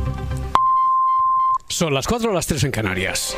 Son las 4 o las 3 en Canarias.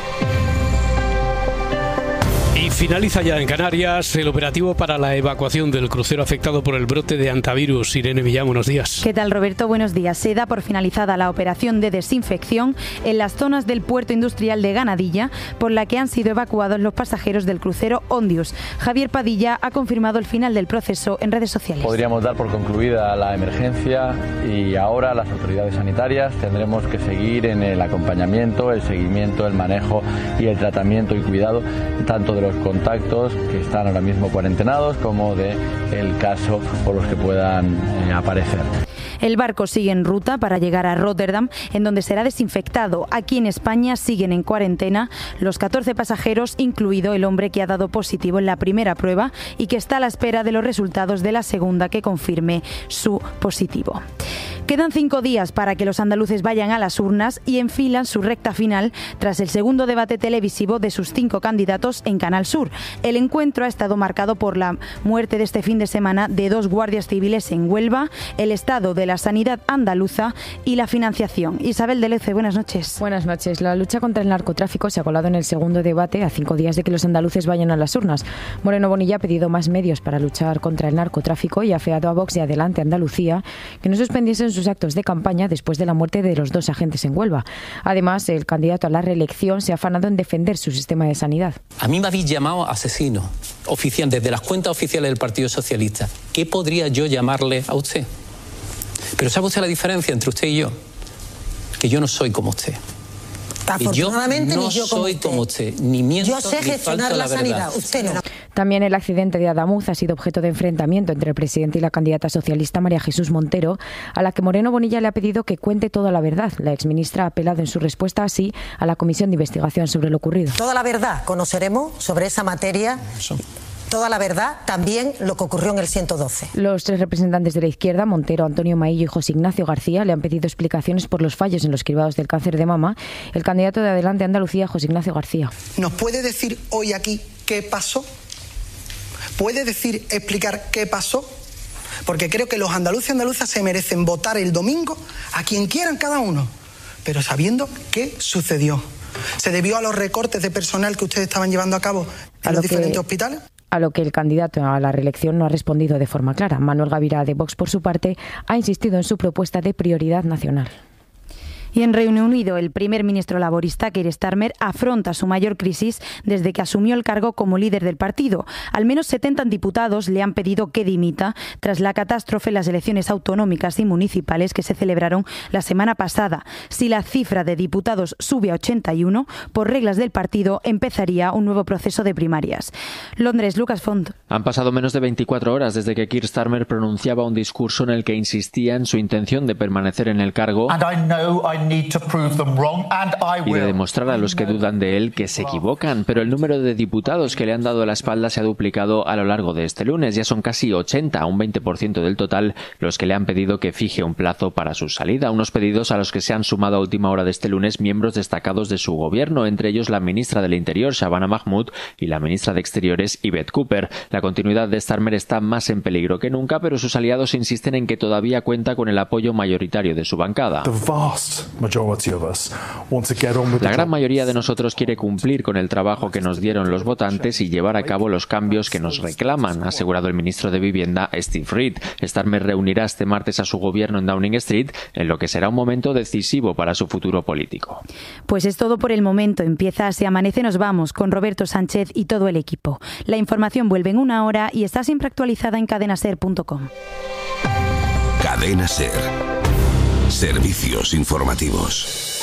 Y finaliza ya en Canarias el operativo para la evacuación del crucero afectado por el brote de hantavirus. Irene Millán, buenos días. ¿Qué tal, Roberto? Buenos días. Se da por finalizada la operación de desinfección en las zonas del puerto industrial de Ganadilla, por la que han sido evacuados los pasajeros del crucero Ondius. Javier Padilla ha confirmado el final del proceso en redes sociales. Podríamos dar por concluida la emergencia y ahora las autoridades sanitarias tendremos que seguir en el acompañamiento, el seguimiento, el manejo y el tratamiento y cuidado tanto de los contactos que están ahora mismo cuarentenados como de el caso por los que puedan aparecer. El barco sigue en ruta para llegar a Rotterdam, en donde será desinfectado. Aquí en España siguen en cuarentena los 14 pasajeros, incluido el hombre que ha dado positivo en la primera prueba y que está a la espera de los resultados de la segunda que confirme su positivo. Quedan 5 días para que los andaluces vayan a las urnas y enfilan su recta final tras el segundo debate televisivo de sus 5 candidatos en Canal Sur. El encuentro ha estado marcado por la muerte de este fin de semana de 2 guardias civiles en Huelva, el estado de la sanidad andaluza y la financiación. Isabel de Lece, buenas noches. Buenas noches. La lucha contra el narcotráfico se ha colado en el segundo debate a 5 días de que los andaluces vayan a las urnas. Moreno Bonilla ha pedido más medios para luchar contra el narcotráfico y ha afeado a Vox y Adelante Andalucía que no suspendiesen sus actos de campaña después de la muerte de los 2 agentes en Huelva. Además, el candidato a la reelección se ha afanado en defender su sistema de sanidad. A mí me habéis llamado asesino oficial desde las cuentas oficiales del Partido Socialista. ¿Qué podría yo llamarle a usted? Pero ¿sabe usted la diferencia entre usted y yo? Que yo no soy como usted. Afortunadamente, yo no ni yo soy como usted, ni miento, yo sé ni gestionar falto la a sanidad, usted no. También el accidente de Adamuz ha sido objeto de enfrentamiento entre el presidente y la candidata socialista María Jesús Montero, a la que Moreno Bonilla le ha pedido que cuente toda la verdad. La exministra ha apelado en su respuesta así a la comisión de investigación sobre lo ocurrido. Toda la verdad conoceremos sobre esa materia. Toda la verdad, también lo que ocurrió en el 112. Los 3 representantes de la izquierda, Montero, Antonio Maillo y José Ignacio García, le han pedido explicaciones por los fallos en los cribados del cáncer de mama. El candidato de Adelante Andalucía, José Ignacio García. ¿Nos puede decir hoy aquí qué pasó? ¿Puede explicar qué pasó? Porque creo que los andaluces y andaluzas se merecen votar el domingo a quien quieran cada uno, pero sabiendo qué sucedió. ¿Se debió a los recortes de personal que ustedes estaban llevando a cabo en los diferentes hospitales? A lo que el candidato a la reelección no ha respondido de forma clara. Manuel Gavirá, de Vox, por su parte, ha insistido en su propuesta de prioridad nacional. Y en Reino Unido, el primer ministro laborista, Keir Starmer, afronta su mayor crisis desde que asumió el cargo como líder del partido. Al menos 70 diputados le han pedido que dimita tras la catástrofe en las elecciones autonómicas y municipales que se celebraron la semana pasada. Si la cifra de diputados sube a 81, por reglas del partido empezaría un nuevo proceso de primarias. Londres, Lucas Font. Han pasado menos de 24 horas desde que Keir Starmer pronunciaba un discurso en el que insistía en su intención de permanecer en el cargo y de demostrar a los que dudan de él que se equivocan, pero el número de diputados que le han dado la espalda se ha duplicado a lo largo de este lunes. Ya son casi 80, un 20% del total, los que le han pedido que fije un plazo para su salida. Unos pedidos a los que se han sumado a última hora de este lunes miembros destacados de su gobierno, entre ellos la ministra del Interior, Shabana Mahmood, y la ministra de Exteriores, Yvette Cooper. La continuidad de Starmer está más en peligro que nunca, pero sus aliados insisten en que todavía cuenta con el apoyo mayoritario de su bancada. La gran mayoría de nosotros quiere cumplir con el trabajo que nos dieron los votantes y llevar a cabo los cambios que nos reclaman, ha asegurado el ministro de Vivienda, Steve Reed. Starmer reunirá este martes a su gobierno en Downing Street, en lo que será un momento decisivo para su futuro político. Pues es todo por el momento. Empieza Si Amanece Nos Vamos con Roberto Sánchez y todo el equipo. La información vuelve en 1 hora y está siempre actualizada en cadenaser.com. Cadena Ser. Servicios informativos.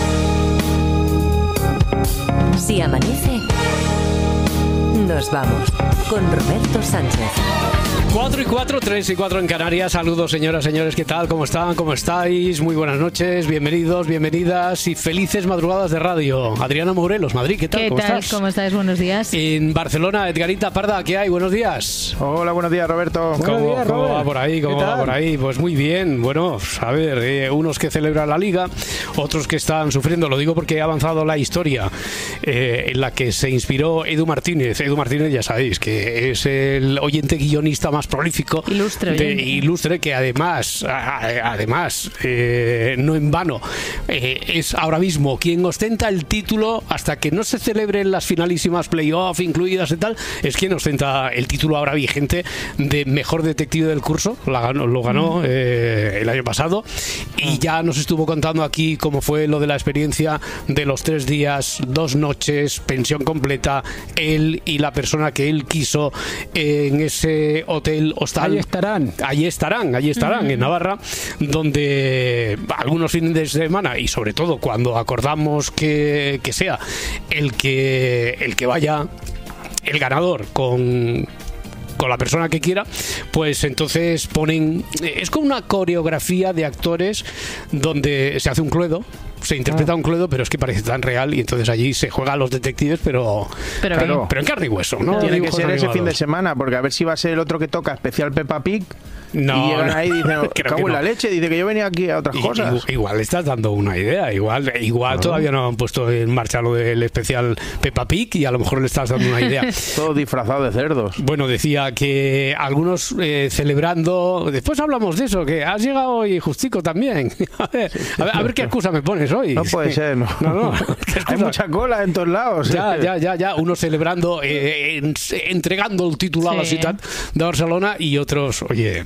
Si amanece, nos vamos con Roberto Sánchez. 4 y 4, 3 y 4 en Canarias. Saludos, señoras, señores, ¿qué tal? ¿Cómo están? ¿Cómo estáis? Muy buenas noches, bienvenidos, bienvenidas y felices madrugadas de radio. Adriana Morelos, Madrid, ¿qué tal? ¿Qué ¿Cómo tal? estás? ¿Cómo estás? Buenos días. En Barcelona, Edgarita Parda, ¿qué hay? Buenos días. Hola, buenos días, Roberto. ¿Cómo va por ahí? ¿Cómo va por ahí? Pues muy bien. Bueno, a ver, unos que celebran la Liga, otros que están sufriendo. Lo digo porque ha avanzado la historia en la que se inspiró Edu Martínez. Edu Martínez, ya sabéis, que es el oyente guionista más prolífico. Ilustre, que además no en vano es ahora mismo quien ostenta el título hasta que no se celebren las finalísimas playoff incluidas y tal, es quien ostenta el título ahora vigente de mejor detective del curso. Lo ganó el año pasado, y ya nos estuvo contando aquí cómo fue lo de la experiencia de los 3 días, 2 noches, pensión completa, él y la persona que él quiso en ese hotel hostal. Allí estarán en Navarra, donde algunos fines de semana, y sobre todo cuando acordamos que sea el que vaya el ganador con la persona que quiera, pues entonces ponen, es como una coreografía de actores donde se hace un cluedo, se interpreta un cluedo, pero es que parece tan real, y entonces allí se juega a los detectives, pero en carne y hueso, ¿no? Tiene que ser ese fin de semana, porque a ver si va a ser el otro que toca especial Peppa Pig. No, y llegan ahí y dicen, cago en la leche, dice que yo venía aquí a otras cosas. Igual estás dando una idea, igual todavía no han puesto en marcha lo del especial Peppa Pig, y a lo mejor le estás dando una idea. Todo disfrazado de cerdos. Bueno, decía que algunos celebrando, después hablamos de eso, que has llegado hoy justico también. A ver qué excusa me pones hoy. No puede ser, no. Hay mucha cola en todos lados. Ya, unos celebrando, entregando el titulado a la ciudad de Barcelona, y otros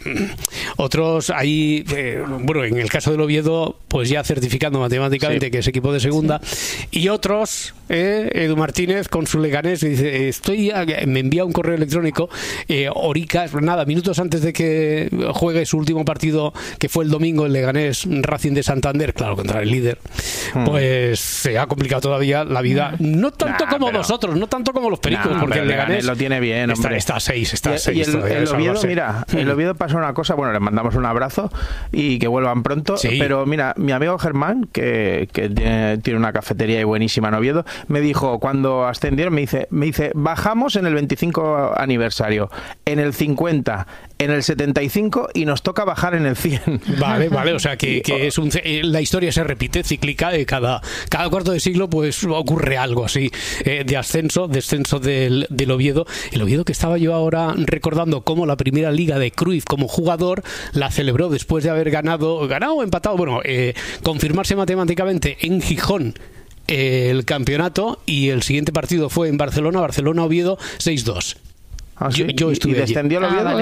ahí, bueno, en el caso del Oviedo, pues ya certificando matemáticamente que es equipo de segunda, y otros, Edu Martínez con su Leganés, dice, me envía un correo electrónico, Oricas, minutos antes de que juegue su último partido, que fue el domingo, el Leganés Racing de Santander, claro, contra el líder, pues se ha complicado todavía la vida, no tanto como nosotros, no tanto como los pericos, porque el Leganés lo tiene bien, hombre. Está a 6, y el Oviedo, mira, el Oviedo pasó una cosa, bueno, le mandamos un abrazo y que vuelvan pronto, pero mira, mi amigo Germán, que tiene una cafetería buenísima en Oviedo, me dijo, cuando ascendieron, me dice, bajamos en el 25 aniversario, en el 50, en el 75, y nos toca bajar en el 100. Vale, o sea que es la historia se repite, cíclica, cada cuarto de siglo pues ocurre algo así, de descenso del Oviedo. El Oviedo, que estaba yo ahora recordando cómo la primera liga de Cruyff como jugador la celebró después de haber ganado o empatado, confirmarse matemáticamente en Gijón el campeonato, y el siguiente partido fue en Barcelona-Oviedo 6-2. ¿Ah, sí? Yo estuve ¿Y descendió el Oviedo?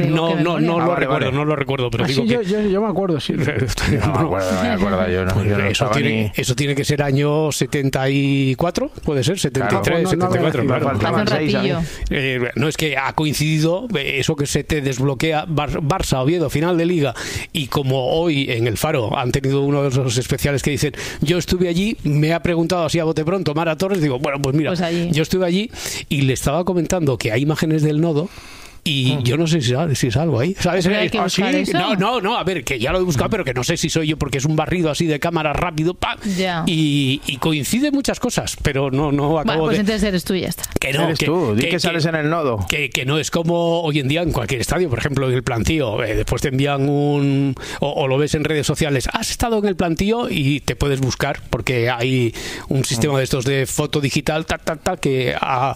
No lo recuerdo, pero digo que... yo me acuerdo, sí. No me acuerdo yo, no. Eso tiene que ser año 74, puede ser, 73, 74, claro. Hace un ratillo. No, es que ha coincidido eso, que se te desbloquea Barça-Oviedo, final de Liga, y como hoy en el Faro han tenido uno de esos especiales que dicen, yo estuve allí, me ha preguntado así a bote pronto Mara Torres, digo, bueno, pues mira, yo estuve allí, y le estaba comentando que hay imágenes del nodo, y yo no sé si es algo ahí, ¿sabes? No, a ver, que ya lo he buscado, pero que no sé si soy yo, porque es un barrido así de cámara rápido, ¡pam! Y coincide muchas cosas, pero no acabo pues entonces eres tú y ya está. Que no, eres tú, di que sales en el nodo. Que no es como hoy en día en cualquier estadio, por ejemplo en el plantío, después te envían o lo ves en redes sociales, has estado en el plantío, y te puedes buscar, porque hay un sistema de estos de foto digital, que ha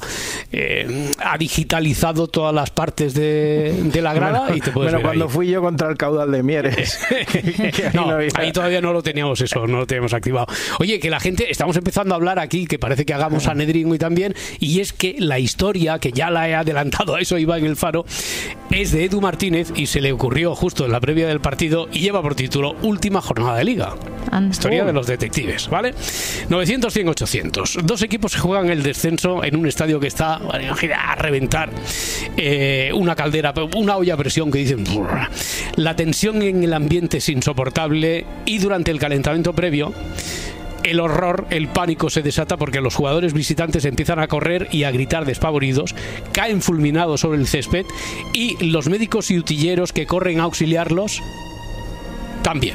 digitalizado todas las partes de la grada, y te puedes ver cuando ahí. Fui yo contra el caudal de Mieres. Ahí todavía no lo teníamos activado. Oye, que la gente, estamos empezando a hablar aquí, que parece que hagamos a Nedringo y también, y es que la historia, que ya la he adelantado, a eso iba en el Faro, es de Edu Martínez, y se le ocurrió justo en la previa del partido, y lleva por título Última jornada de Liga. Historia de los detectives, ¿vale? 900, 100, 800. 2 equipos se juegan el descenso en un estadio que está a reventar. Una caldera, una olla a presión, que dicen, la tensión en el ambiente es insoportable, y durante el calentamiento previo el horror, el pánico se desata, porque los jugadores visitantes empiezan a correr y a gritar despavoridos, caen fulminados sobre el césped, y los médicos y utilleros que corren a auxiliarlos también.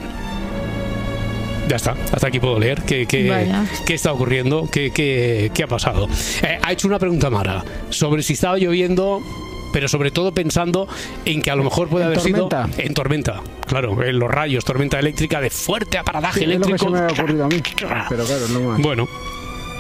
Ya está, hasta aquí puedo leer qué está ocurriendo, qué ha pasado. Ha hecho una pregunta Mara sobre si estaba lloviendo, pero sobre todo pensando en que a lo mejor puede haber sido en tormenta. Claro, en los rayos, tormenta eléctrica de fuerte aparataje eléctrico. Es lo que se me ha ocurrido a mí, pero claro, no más. Bueno,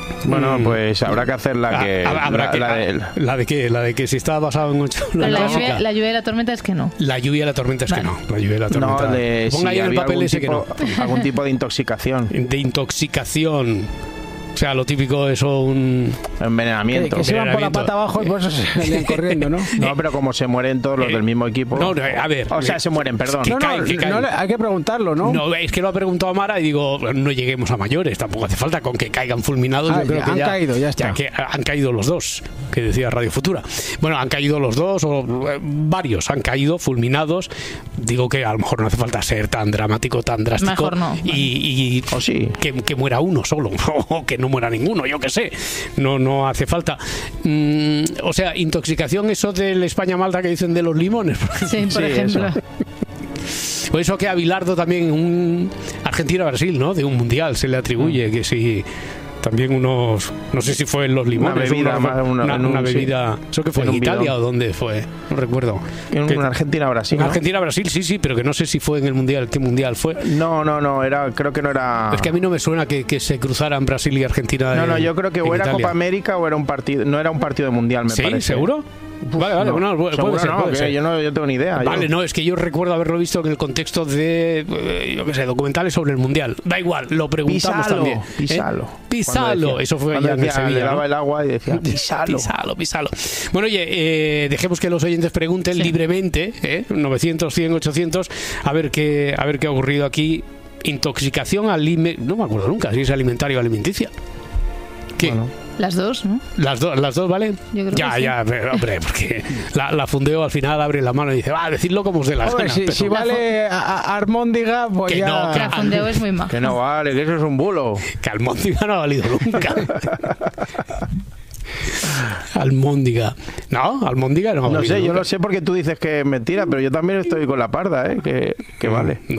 Bueno, pues habrá que hacer la de que si está basado en 8. La lluvia y la tormenta es que no. La lluvia y la tormenta es que no. La lluvia y la tormenta. Ponga ahí en el papel ese que no. Algún tipo de intoxicación. De intoxicación. O sea, lo típico es un envenenamiento. Que se van por la pata abajo y por eso se salían corriendo, ¿no? No, pero como se mueren todos los del mismo equipo. No, a ver. O sea, se mueren, perdón. No, hay que preguntarlo, ¿no? No, es que lo ha preguntado Mara y digo, no lleguemos a mayores, tampoco hace falta con que caigan fulminados. Yo creo que han caído, ya está. Ya que han caído los dos, que decía Radio Futura. Bueno, han caído los dos, o varios han caído fulminados. Digo que a lo mejor no hace falta ser tan dramático, tan drástico. Mejor no. Y sí. que muera uno solo, o que no muera ninguno, yo qué sé. No hace falta. O sea, intoxicación, eso del España-Malta que dicen de los limones. Sí, por ejemplo. O eso que a Bilardo también, un Argentina-Brasil, ¿no? De un mundial se le atribuye que sí. También unos, no sé si fue en los limones, una bebida, ¿eso que fue en Italia o dónde fue? No recuerdo. En Argentina-Brasil, ¿no? Argentina-Brasil, sí, pero que no sé si fue en el mundial, ¿qué mundial fue? No, creo que no era. Es que a mí no me suena que se cruzaran Brasil y Argentina. No, yo creo que o era Copa América o era un partido, no era un partido de mundial, me parece. ¿Sí? ¿Seguro? Vale, bueno, puede ser. Yo no tengo ni idea. Vale, no, es que yo recuerdo haberlo visto en el contexto de, yo qué sé, documentales sobre el Mundial. Da igual, lo preguntamos también. Pisalo. Eso fue ya en Sevilla. Le daba el agua y decía, Pisalo. Bueno, oye, dejemos que los oyentes pregunten libremente, 900, 100, 800, a ver qué ha ocurrido aquí. Intoxicación no me acuerdo nunca si es alimentaria o alimenticia. ¿Qué? Bueno. Las dos, ¿no? Las dos, ¿vale? Yo creo que sí. Ya, hombre, porque la Fundeo al final abre la mano y dice, decidlo como os dé la gana. Si vale Armóndiga, pues que ya... No, la Fundeo es muy maja. Que no vale, que eso es un bulo. Que Armóndiga no ha valido nunca. Almóndiga. No, Almóndiga no. No sé, yo lo sé porque tú dices que es mentira, pero yo también estoy con la parda, que vale. No,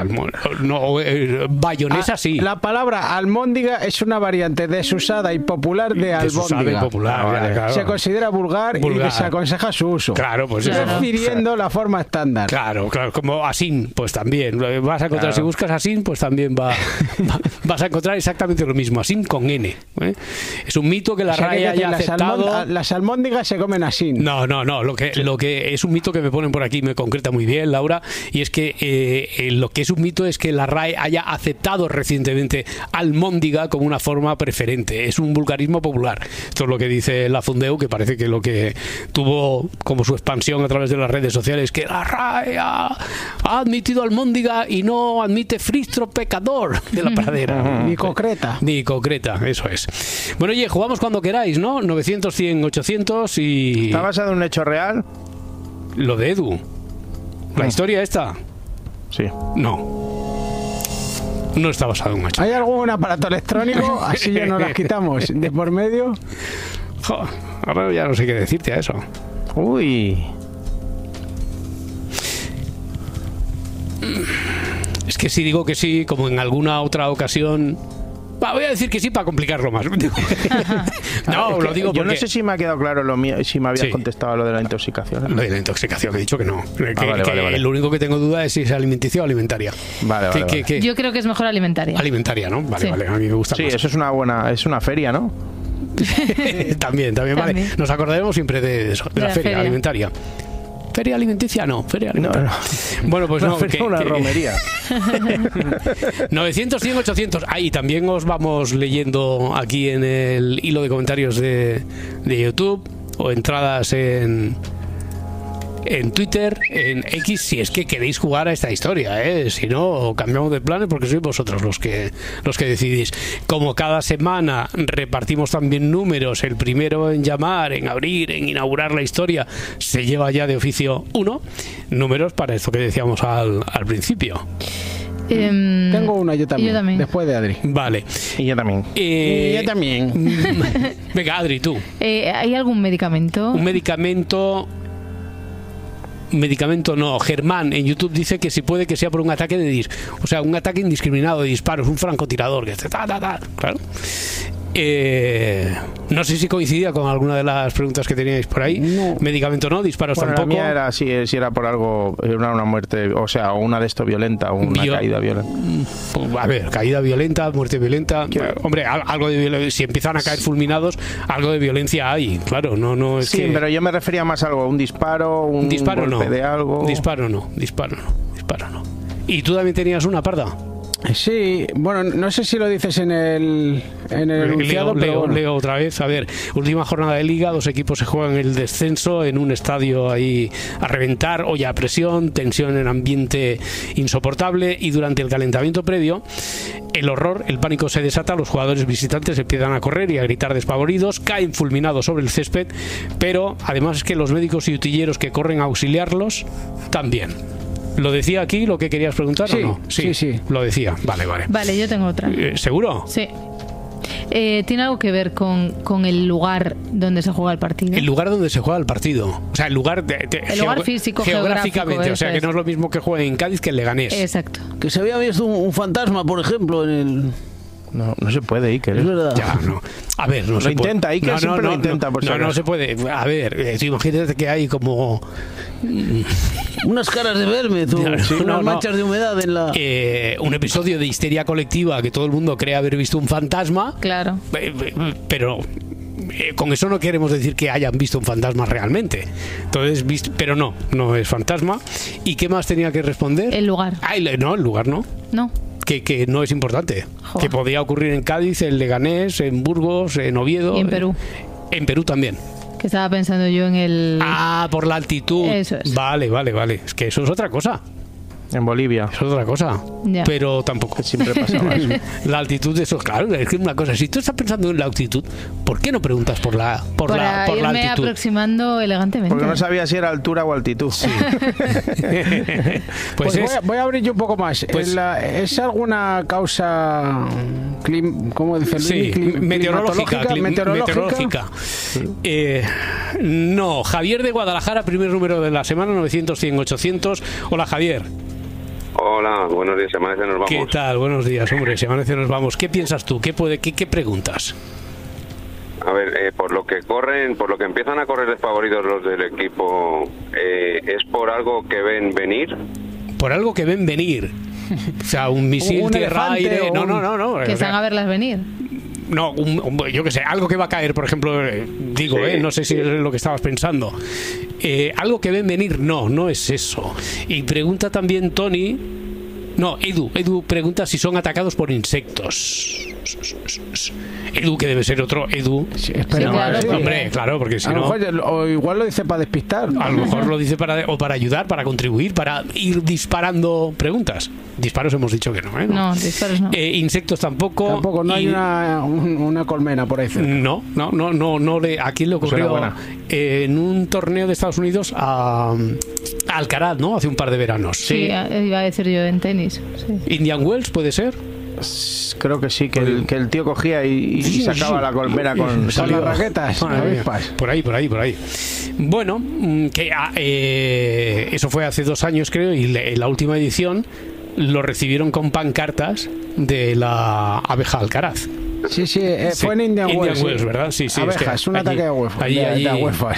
bayonesa sí. La palabra almóndiga es una variante desusada y popular de albóndiga. Popular, claro. Se considera vulgar y desaconseja su uso. Claro, pues refiriendo la forma estándar. Claro, como asín, pues también. Vas a encontrar, si buscas asín, pues también vas a encontrar exactamente lo mismo, asín con N. Es un mito que la RAE haya aceptado. Las almóndigas se comen así. No. Lo que es un mito que me ponen por aquí me concreta muy bien, Laura, y es que lo que es un mito es que la RAE haya aceptado recientemente almóndiga como una forma preferente. Es un vulgarismo popular. Esto es lo que dice la Fundeu, que parece que lo que tuvo como su expansión a través de las redes sociales, que la RAE ha admitido almóndiga y no admite fristro pecador de la pradera. Ni concreta, eso es. Bueno, oye, jugamos cuando queráis, ¿no? 900, 100, 800 y... ¿Está basado en un hecho real? Lo de Edu. ¿La historia esta? Sí. No está basado en un hecho. ¿Hay algún aparato electrónico? Así ya nos las quitamos de por medio. Ahora ya no sé qué decirte a eso. Uy. Es que si digo que sí, como en alguna otra ocasión... voy a decir que sí para complicarlo más. No, lo digo porque... Yo no sé si me ha quedado claro lo mío, si me habías contestado lo de la intoxicación. Lo de la intoxicación, he dicho que no. Vale. Lo único que tengo duda es si es alimenticia o alimentaria. Vale. Yo creo que es mejor alimentaria. Alimentaria, ¿no? Vale, a mí me gusta más. Sí, eso es una feria, ¿no? También, vale. Nos acordaremos siempre de eso, de la feria alimentaria. ¿Feria alimenticia? No, feria alimentaria. No. Bueno, pues una romería. 900, 100, 800. Ahí también os vamos leyendo aquí en el hilo de comentarios de YouTube o entradas en Twitter, en X, si es que queréis jugar a esta historia, si no, cambiamos de planes porque sois vosotros los que decidís. Como cada semana repartimos también números, el primero en llamar, en abrir, en inaugurar la historia, se lleva ya de oficio 1 números para esto que decíamos al principio. Tengo una yo también, después de Adri. Vale. Y yo también. Yo también. Venga, Adri, tú. ¿Hay algún medicamento? Un medicamento no. Germán en YouTube dice que si puede que sea por un ataque un ataque indiscriminado de disparos, un francotirador que claro. No sé si coincidía con alguna de las preguntas que teníais por ahí. No. Medicamento no, disparos tampoco. La mía era si era por algo, una muerte, o sea, una de esto violenta, una caída violenta. A ver, caída violenta, muerte violenta. Hombre, algo de violencia. Si empiezan a caer fulminados, algo de violencia hay, claro. No es que... pero yo me refería más a algo, un disparo, un golpe de algo. Disparo no. ¿Y tú también tenías una, Parda? Sí, bueno, no sé si lo dices en el enunciado, pero bueno. Leo otra vez. A ver, última jornada de Liga, 2 equipos se juegan el descenso en un estadio ahí a reventar, olla a presión, tensión en ambiente insoportable, y durante el calentamiento previo el horror, el pánico se desata, los jugadores visitantes empiezan a correr y a gritar despavoridos, caen fulminados sobre el césped, pero además es que los médicos y utilleros que corren a auxiliarlos también. ¿Lo decía aquí lo que querías preguntar o no? Sí. Lo decía. Vale. Vale, yo tengo otra. ¿Seguro? Sí. ¿Tiene algo que ver con el lugar donde se juega el partido? El lugar donde se juega el partido. O sea, el lugar, el lugar físico, geográficamente. O sea, que no es lo mismo que juegue en Cádiz que en Leganés. Exacto. Que se había visto un fantasma, por ejemplo, en el... No se puede, Iker. Es verdad. Ya, no. A ver, no se puede. Intenta, Iker siempre lo intenta. No se puede. A ver, imagínate que hay como... unas caras de verme, unas manchas de humedad en la... un episodio de histeria colectiva que todo el mundo cree haber visto un fantasma. Claro. Pero... con eso no queremos decir que hayan visto un fantasma realmente. Entonces, pero no es fantasma. ¿Y qué más tenía que responder? El lugar. El lugar no. No. Que no es importante. Joder. Que podía ocurrir en Cádiz, en Leganés, en Burgos, en Oviedo. Y en Perú. En Perú también. Que estaba pensando yo en el... por la altitud. Eso es. Vale. Es que eso es otra cosa. En Bolivia. Eso es otra cosa. Ya. Pero tampoco. Siempre pasaba eso. La altitud de eso, claro, es que es una cosa. Si tú estás pensando en la altitud, ¿por qué no preguntas por la irme altitud? Aproximando elegantemente. Porque no sabía si era altura o altitud. Sí. pues voy a abrir yo un poco más. ¿Es alguna causa ¿cómo dice? Sí, meteorológica. No, Javier de Guadalajara, primer número de la semana, 900-100-800. Hola, Javier. Hola, buenos días, se amanece, nos vamos. ¿Qué tal? Buenos días, hombre, se amanece, nos vamos. ¿Qué piensas tú? ¿Qué preguntas? A ver, por lo que empiezan a correr desfavoridos los del equipo, ¿es por algo que ven venir? Por algo que ven venir. O sea, un misil tierra-aire... No. Que están a verlas venir. No, yo qué sé, algo que va a caer, por ejemplo, no sé si es lo que estabas pensando. Algo que ven venir, no es eso. Y pregunta también Tony, Edu pregunta si son atacados por insectos. Edu, que debe ser otro Edu. Sí, claro, hombre, claro, porque si no... O igual lo dice para despistar. A lo mejor lo dice para ayudar, para contribuir, para ir disparando preguntas. Disparos hemos dicho que no, ¿eh? No, disparos no. Insectos tampoco. Tampoco, no hay una colmena por ahí cerca. No. ¿A quién le ocurrió? En un torneo de Estados Unidos a Alcaraz, ¿no? Hace un par de veranos. Sí, iba a decir yo en tenis. Sí. Indian Wells, ¿puede ser? Creo que sí, que el tío cogía y sacaba la colmena con las raquetas. Por ahí. Bueno, que eso fue hace 2 años, creo, y en la última edición lo recibieron con pancartas de la abeja Alcaraz. Sí, fue en Indian Wells, ¿verdad? Sí, abeja, es un ataque de UEFA. De UEFA.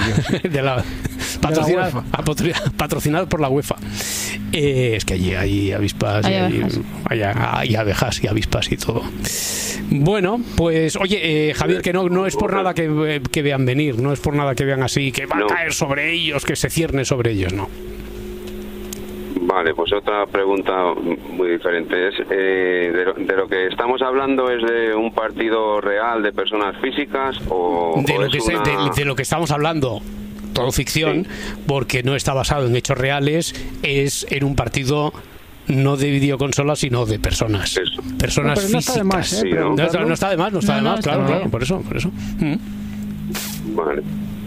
Patrocinado por la UEFA. Es que allí hay avispas, hay abejas y avispas y todo. Bueno, pues oye, Javier, que no es por nada que vean venir, no es por nada que vean así, que va a caer sobre ellos, que se cierne sobre ellos, no. Vale, pues otra pregunta muy diferente es de lo que estamos hablando, ¿es de un partido real de personas físicas o de lo que estamos hablando? Todo ficción, porque no está basado en hechos reales, es en un partido no de videoconsola, sino de personas. Eso. Personas físicas. No está de más, claro, por eso. Vale.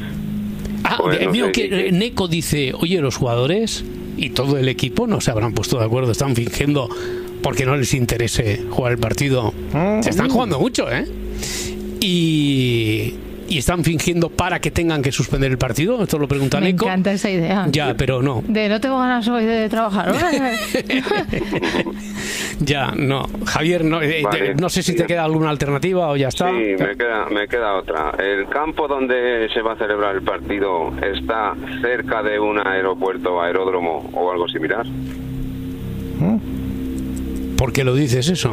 Que Neko dice, oye, los jugadores y todo el equipo no se habrán puesto de acuerdo, están fingiendo porque no les interese jugar el partido. Se están jugando mucho, ¿eh? Y y están fingiendo para que tengan que suspender el partido. Esto lo pregunta Nico. Me encanta esa idea. Ya, pero no. No tengo ganas hoy de trabajar. Ya, no. Javier, no sé si te queda alguna alternativa o ya está. Sí, me queda otra. ¿El campo donde se va a celebrar el partido está cerca de un aeropuerto, aeródromo o algo similar? ¿Por qué lo dices eso?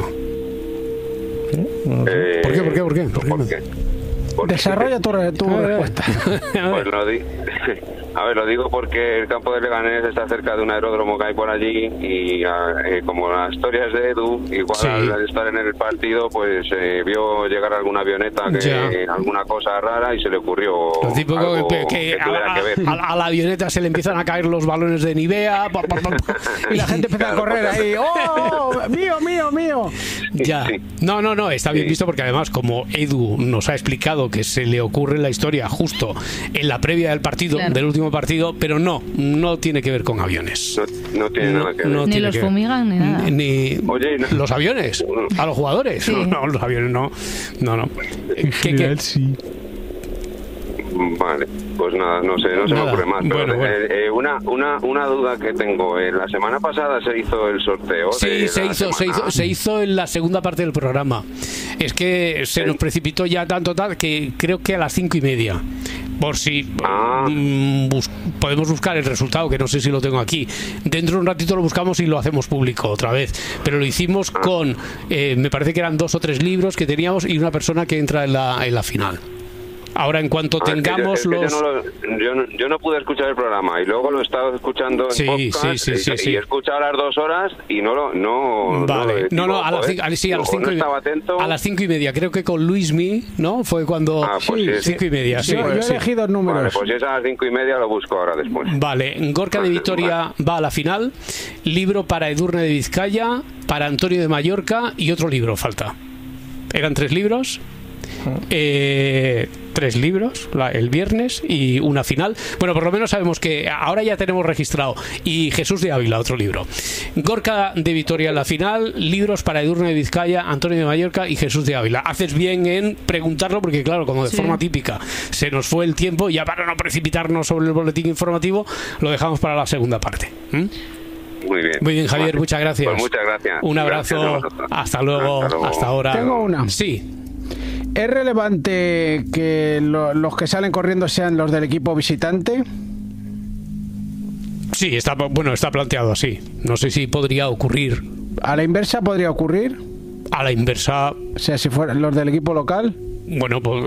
¿Por qué? Desarrolla tu respuesta. Pues lo digo porque el campo de Leganés está cerca de un aeródromo que hay por allí y como la historia es de Edu, igual al estar en el partido pues vio llegar alguna avioneta alguna cosa rara y se le ocurrió lo típico algo que tuviera que ver. A la avioneta se le empiezan a caer los balones de Nivea y la gente empieza a correr ahí. ¡Oh! ¡Mío! Ya. No, está bien visto porque además como Edu nos ha explicado que se le ocurre la historia justo en la previa del partido, del último partido, pero no tiene que ver con aviones. No tiene nada que ver. Ni los fumigan ni nada. Ni los aviones, a los jugadores. Sí. No, los aviones no. ¿Qué? Sí. Vale, pues nada, no sé, no se me ocurre más. Pero una duda que tengo. La semana pasada se hizo el sorteo. Sí, se hizo en la segunda parte del programa. Es que se nos precipitó ya tanto que creo que a las 5:30. Por si podemos buscar el resultado, que no sé si lo tengo aquí. Dentro de un ratito lo buscamos y lo hacemos público otra vez. Pero lo hicimos con, me parece que eran 2 o 3 libros que teníamos y una persona que entra en la final. Ahora, en cuanto tengamos yo no pude escuchar el programa y luego lo he estado escuchando en podcast y he escuchado las 2 horas y Vale. A las 5:30, creo que con Luismi, ¿no? Fue cuando... 5:30, sí. Yo he elegido números. Vale, pues si es a las 5:30 lo busco ahora después. Vale, Gorka de Vitoria va a la final, libro para Edurne de Vizcaya, para Antonio de Mallorca y otro libro falta. Eran 3 libros. 3 libros el viernes y una final. Bueno, por lo menos sabemos que ahora ya tenemos registrado. Y Jesús de Ávila, otro libro. Gorka de Vitoria en la final, libros para Edurne de Vizcaya, Antonio de Mallorca y Jesús de Ávila. Haces bien en preguntarlo porque claro, como de forma típica se nos fue el tiempo, ya para no precipitarnos sobre el boletín informativo lo dejamos para la segunda parte. Muy bien, Javier, muchas gracias. Pues muchas gracias. Un abrazo, hasta luego. Hasta ahora. Tengo una. Sí. ¿Es relevante que los que salen corriendo sean los del equipo visitante? Sí, está planteado así. No sé si podría ocurrir. ¿A la inversa podría ocurrir? A la inversa... O sea, si fueran los del equipo local. Bueno, pues...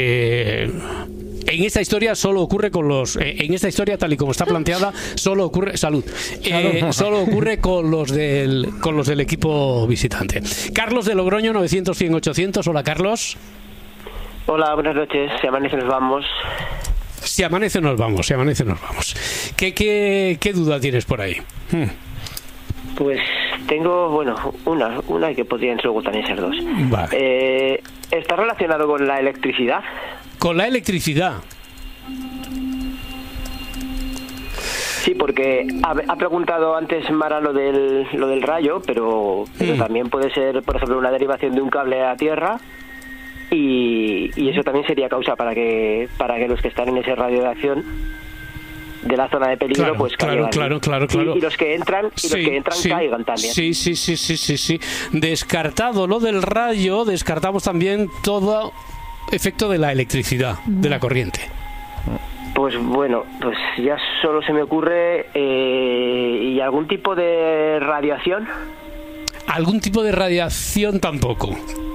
en esta historia solo ocurre con en esta historia tal y como está planteada solo ocurre solo ocurre con los del equipo visitante. Carlos de Logroño, 900-100-800. Hola, Carlos. Hola, buenas noches. Si amanece nos vamos. Si amanece nos vamos. ¿Qué duda tienes por ahí? Pues tengo, una que podrían luego también ser 2. Vale. ¿Está relacionado con la electricidad? Con la electricidad. Sí, porque ha preguntado antes Mara lo del rayo, pero también puede ser, por ejemplo, una derivación de un cable a tierra y eso también sería causa para que los que están en ese radio de acción de la zona de peligro caigan. Claro. Y los que entran caigan también. Sí. Descartado lo del rayo, descartamos también todo efecto de la electricidad, de la corriente. Pues ya solo se me ocurre ¿y algún tipo de radiación? Algún tipo de radiación tampoco.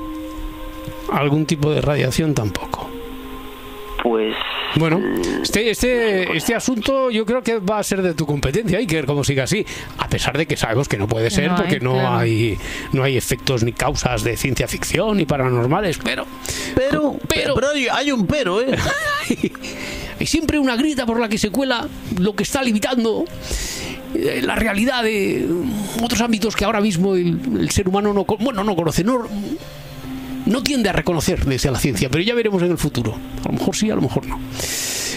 Pues bueno, este asunto yo creo que va a ser de tu competencia. Hay que ver cómo sigue así, a pesar de que sabemos que no puede ser porque no hay efectos ni causas de ciencia ficción ni paranormales, pero hay un pero, hay siempre una grita por la que se cuela lo que está limitando la realidad de otros ámbitos que ahora mismo el ser humano no conoce, no tiende a reconocer desde la ciencia, pero ya veremos en el futuro. A lo mejor sí, a lo mejor no.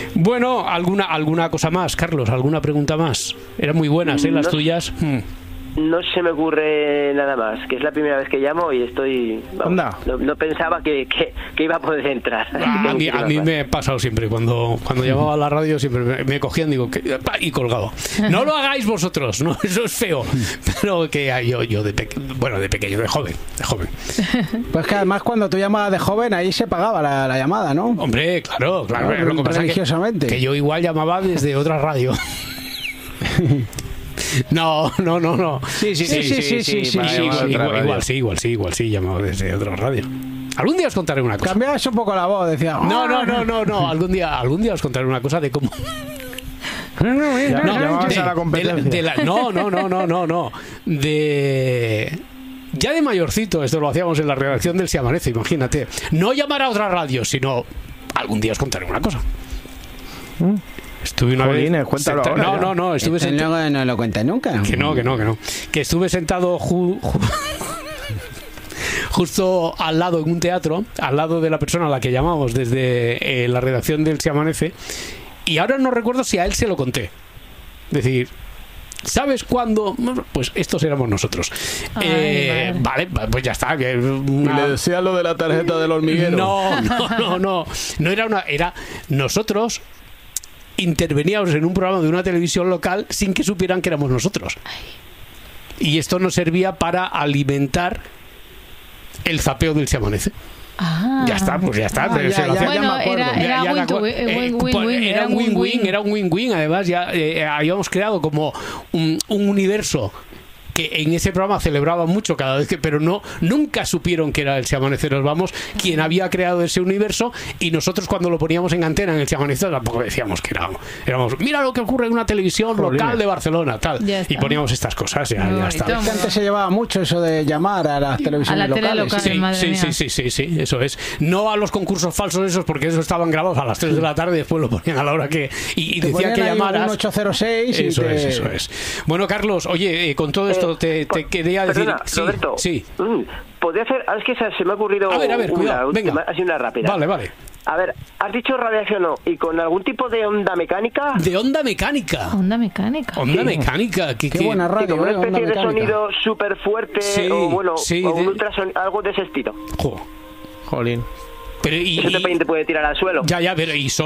Bueno, ¿alguna cosa más, Carlos? ¿Alguna pregunta más? Eran muy buenas, las tuyas. no se me ocurre nada más, que es la primera vez que llamo y estoy... Vamos, no pensaba que iba a poder entrar. A mí me ha pasado siempre, cuando llamaba a la radio siempre me cogían, digo, y colgado. No lo hagáis vosotros, no, eso es feo. Pero que yo de pequeño, de joven. Pues que además cuando tú llamabas de joven, ahí se pagaba la llamada, ¿no? Hombre, claro. Lo que pasa religiosamente. Que yo igual llamaba desde otra radio. No. Sí. Igual sí, llamaba desde otra radio. Algún día os contaré una cosa. Cambiabas un poco la voz, decía. No. Algún día os contaré una cosa de cómo. Llamabas a la competencia. No. Ya de mayorcito, esto lo hacíamos en la redacción del Si Amanece, imagínate. No llamar a otra radio, sino algún día os contaré una cosa. Estuve una vez. Cuéntalo ahora. No, estuve sentado. No lo cuentas nunca. Que no. Que estuve sentado justo al lado en un teatro, al lado de la persona a la que llamamos desde la redacción del Si Amanece, y ahora no recuerdo si a él se lo conté. Es decir, ¿sabes cuándo? Pues estos éramos nosotros. Vale, pues ya está. Y le decía lo de la tarjeta del hormiguero. No era nosotros interveníamos en un programa de una televisión local sin que supieran que éramos nosotros. Y esto nos servía para alimentar el zapeo del Si Amanece. Ya está. Era un win-win. Además, ya habíamos creado como un universo que en ese programa celebraban mucho cada vez pero nunca supieron que era el Si Amanece Nos Vamos quien había creado ese universo, y nosotros cuando lo poníamos en antena en el Si Amanece tampoco decíamos que éramos mira lo que ocurre en una televisión local de Barcelona, tal, y poníamos estas cosas, ya está. Antes se llevaba mucho eso de llamar a las televisiones locales. Sí, eso es. No a los concursos falsos esos, porque esos estaban grabados a las 3 de la tarde y después lo ponían a la hora que y decía que llamaras un 806 eso es. Bueno, Carlos, oye, con todo esto te quería decir... Perdona, Roberto, podría hacer... Es que se me ha ocurrido... A ver, cuidado, venga. Así una rápida. Vale. A ver, has dicho radiación y con algún tipo de onda mecánica. ¿De onda mecánica? Onda mecánica. Onda mecánica. Qué buena radio. Como una especie de sonido súper fuerte o un ultrasonido, algo de ese estilo. Jolín. Pero eso te puede tirar al suelo. Ya, pero y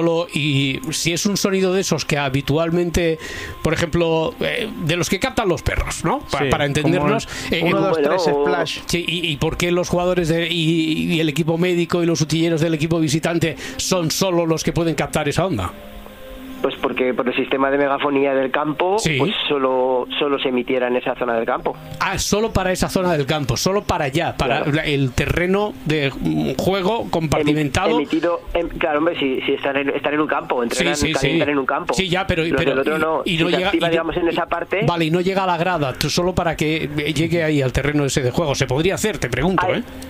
si es un sonido de esos que habitualmente, por ejemplo, de los que captan los perros, ¿no? Para entendernos. 1, 2, 3, splash. Sí, y por qué los jugadores y el equipo médico y los utilleros del equipo visitante son solo los que pueden captar esa onda. Pues porque por el sistema de megafonía del campo, pues solo se emitiera en esa zona del campo. Solo para esa zona del campo, solo para allá, para el terreno de juego compartimentado. Emitido, claro, hombre, si están en un campo, calientan en un campo. Sí, ya, pero el otro no, y no llega, digamos, en esa parte. Vale, y no llega a la grada, solo para que llegue ahí al terreno ese de juego. ¿Se podría hacer? Te pregunto,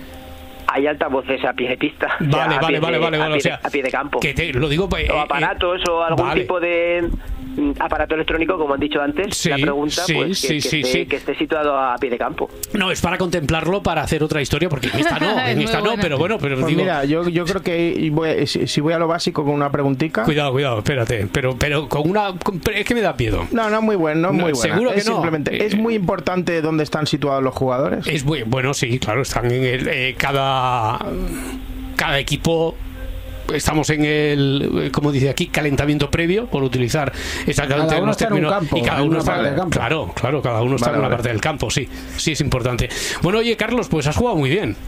Hay altavoces a pie de pista. Vale. A pie de campo. Lo digo, o aparatos o algún tipo de aparato electrónico, como han dicho antes. La pregunta, que esté situado a pie de campo. No, es para contemplarlo, para hacer otra historia, porque en esta no, pero bueno, pues digo... Mira, yo creo que si voy a lo básico con una preguntica. Cuidado, espérate, pero con una... Es que me da miedo. No, muy bueno, muy buena. Seguro que simplemente, ¿es muy importante dónde están situados los jugadores? Es muy bueno, sí, claro, están en cada equipo. Estamos en el, como dice aquí, calentamiento previo, por utilizar exactamente los términos. Y cada uno está en el campo. Claro, cada uno está en una parte del campo, sí, es importante. Bueno, oye, Carlos, pues has jugado muy bien.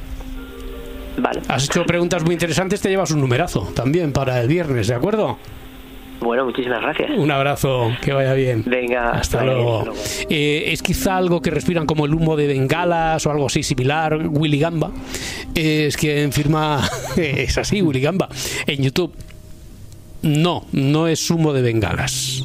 Vale. Has hecho preguntas muy interesantes, te llevas un numerazo también para el viernes, ¿de acuerdo? Bueno, muchísimas gracias. Un abrazo, que vaya bien. Venga, hasta luego. Es quizá algo que respiran como el humo de bengalas o algo así similar. Willy Gamba es quien firma, es así, Willy Gamba, en YouTube. No es humo de bengalas.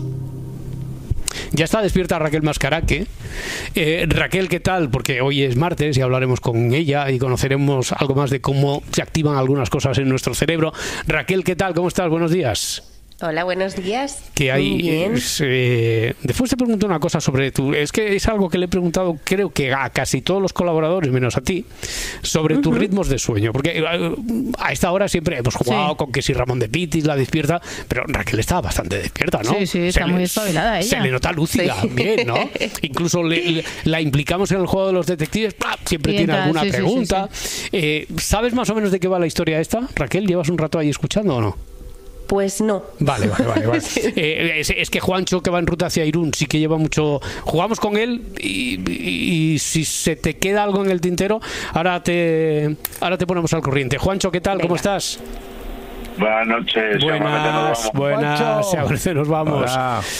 Ya está despierta Raquel Mascaraque. Raquel, ¿qué tal? Porque hoy es martes y hablaremos con ella y conoceremos algo más de cómo se activan algunas cosas en nuestro cerebro. Raquel, ¿qué tal? ¿Cómo estás? Buenos días. Hola, buenos días. Que hay, después te pregunto una cosa sobre tu... Es que es algo que le he preguntado, creo que a casi todos los colaboradores, menos a ti, sobre tus ritmos de sueño. Porque a esta hora siempre hemos jugado con que si Ramón de Pitis la despierta, pero Raquel estaba bastante despierta, ¿no? Sí, está muy espabilada ella. Se le nota lúcida, bien, ¿no? Incluso la implicamos en el juego de los detectives, siempre tiene alguna pregunta. ¿Sabes más o menos de qué va la historia esta? Raquel, ¿llevas un rato ahí escuchando o no? Pues no. Vale. Es que Juancho, que va en ruta hacia Irún, sí que lleva mucho... Jugamos con él y si se te queda algo en el tintero, ahora te ponemos al corriente. Juancho, ¿qué tal? Venga. ¿Cómo estás? Buenas noches. Buenas. A ver, nos vamos.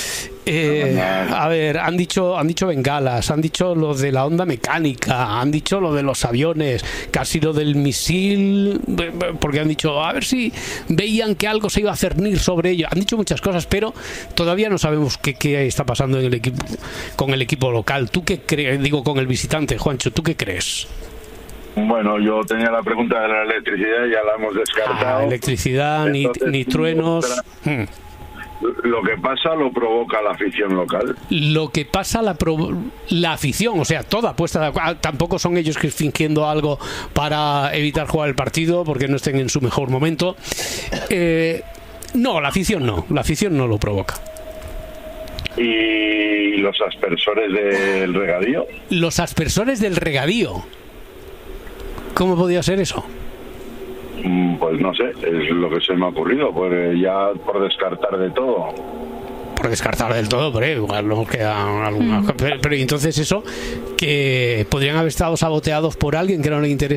A ver, han dicho bengalas, han dicho lo de la onda mecánica, han dicho lo de los aviones, casi lo del misil, porque han dicho a ver si veían que algo se iba a cernir sobre ello. Han dicho muchas cosas, pero todavía no sabemos qué está pasando en el equipo, con el equipo local. ¿Tú qué crees? Digo, con el visitante, Juancho, ¿tú qué crees? Bueno, yo tenía la pregunta de la electricidad, ya la hemos descartado. Electricidad, ni truenos. Lo que pasa lo provoca la afición local. Lo que pasa la afición, o sea, toda puesta. Tampoco son ellos que fingiendo algo para evitar jugar el partido porque no estén en su mejor momento. No, la afición no lo provoca. ¿Y los aspersores del regadío? Los aspersores del regadío. ¿Cómo podía ser eso? Pues no sé, es lo que se me ha ocurrido, pues ya por descartar de todo. Por descartar del todo, pero igual nos quedan algunas. Pero entonces eso, que podrían haber estado saboteados por alguien que no le interesa